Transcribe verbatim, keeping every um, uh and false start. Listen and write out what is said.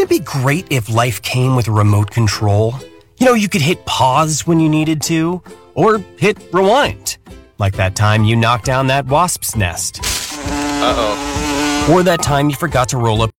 it be great if life came with a remote control? You know, you could hit pause when you needed to, or hit rewind. Like that time you knocked down that wasp's nest. Uh-oh. Or that time you forgot to roll up